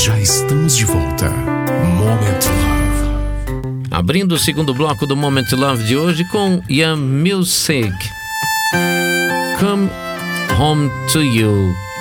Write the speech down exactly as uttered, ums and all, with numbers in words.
Já estamos de volta. Moment Love. Abrindo o segundo bloco do Moment Love de hoje com Young Music. Come Home to You.